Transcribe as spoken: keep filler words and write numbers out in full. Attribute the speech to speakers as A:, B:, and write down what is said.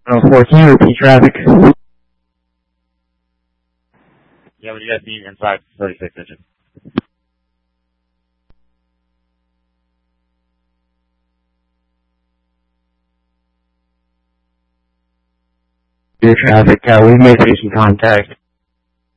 A: Oh, four, can you repeat traffic?
B: Yeah, what do you guys need inside thirty-six engine?
A: Your traffic, uh, we've made recent contact.